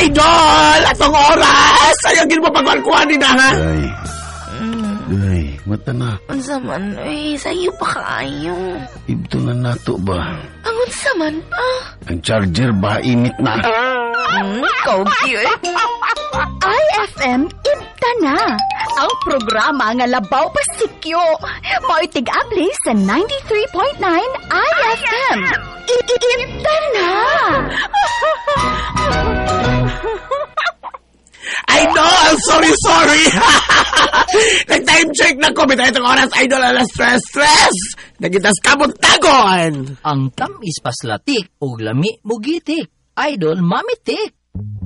Idol! Atong oras! Ayaw gin mo pagkuhan din ha? Day, mata na. Unsa man, sayo pa kaayo. Ibto na nato ba? Ang unsa man pa? Ang charger ba init na? Ikaw, cute. IFM Ibta na. Ang programa nga labaw pasikyo. Moitig abli sa 93.9 IFM. Ibta na. Idol! Sorry! Nag-time check na ko. Bitaw itong oras, Idol. Alas stress! Nagitas kabuntagon! Ang tamis paslatik o lami mugitik. Idol mamitik.